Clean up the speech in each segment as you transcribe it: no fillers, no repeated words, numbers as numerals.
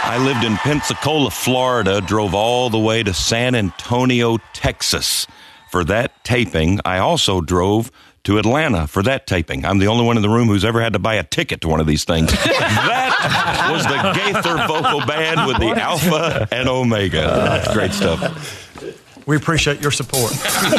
I lived in Pensacola, Florida, drove all the way to San Antonio, Texas for that taping. I also drove to Atlanta for that taping. I'm the only one in the room who's ever had to buy a ticket to one of these things. That was the Gaither Vocal Band with the Alpha and Omega. That's great stuff. We appreciate your support.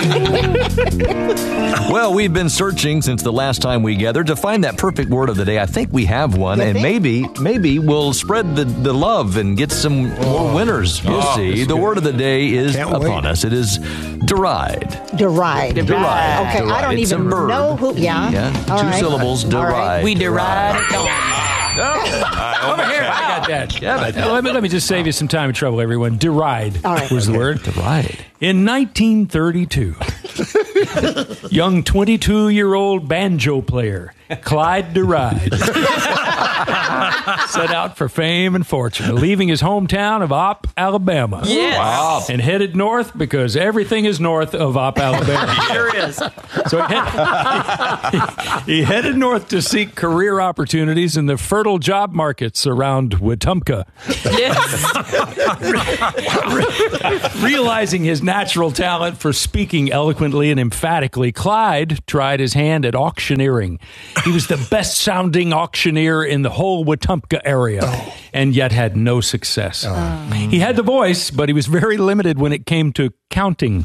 Well, we've been searching since the last time we gathered to find that perfect word of the day. I think we have one, and maybe we'll spread the love and get some more winners. We'll see. The word of the day is upon us. It is deride. Deride. Okay, Deride. I don't It's even a verb. know who. Yeah. All Two right. syllables. Deride. Right. We deride it on. Over here, I got that. Yeah, let me just save you some time and trouble, everyone. Deride was the word. Deride. In 1932, young 22-year-old banjo player Clyde Deride set out for fame and fortune, leaving his hometown of Opp, Alabama. Yes. Wow. And headed north because everything is north of Opp, Alabama. Sure is. So he headed north to seek career opportunities in the fertile job markets around Wetumpka. Yes. Realizing his natural talent for speaking eloquently and emphatically, Clyde tried his hand at auctioneering. He was the best-sounding auctioneer in the whole Wetumpka area, and yet had no success. He had the voice, but he was very limited when it came to counting.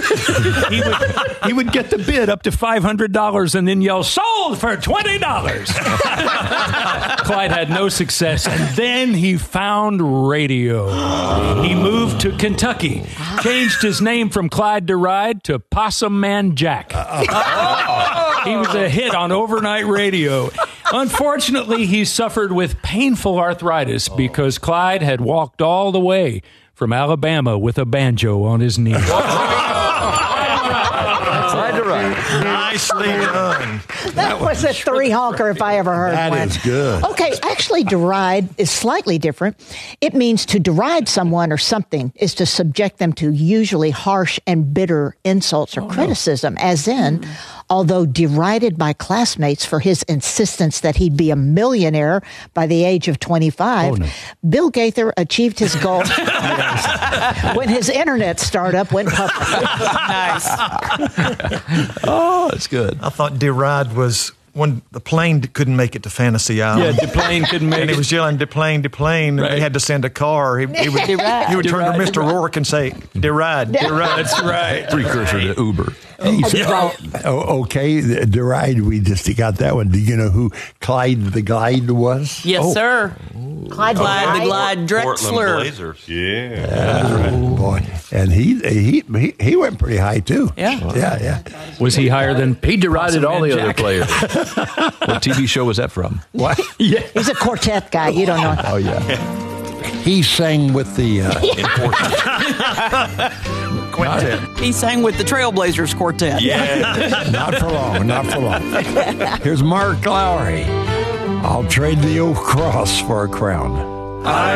He would get the bid up to $500 and then yell, "Sold for $20." Clyde had no success, and then he found radio. He moved to Kentucky, changed his name from Clyde Deride to Possum Man Jack. He was a hit on overnight radio. Unfortunately, he suffered with painful arthritis because Clyde had walked all the way from Alabama with a banjo on his knee. Nicely done. That was a three-honker if I ever heard one. That is good. Okay, actually, deride is slightly different. It means to deride someone or something is to subject them to usually harsh and bitter insults or criticism, as in, although derided by classmates for his insistence that he'd be a millionaire by the age of 25, Bill Gaither achieved his goal when his internet startup went public. Nice. Oh, that's good. I thought deride was when the plane couldn't make it to Fantasy Island. Yeah, the plane couldn't make And it. he was yelling, "Deplane, deplane," and they had to send a car. He would turn to Mr. Rourke and say, "Deride, deride." That's right. Precursor to Uber. Okay, deride, we just got that one. Do you know who Clyde the Glide was? Yes, sir. Clyde Clyde the Glide Portland Drexler. Blazers. Oh, boy. And he went pretty high, too. Yeah. Yeah. Was he higher than He derided all the other Jack? players. What TV show was that from? What? Yeah. He's a quartet guy. You don't know. Oh, yeah. He sang with the... Quintet. He sang with the Trailblazers Quartet. Yeah. Not for long. Here's Mark Lowry. I'll trade the old cross for a crown.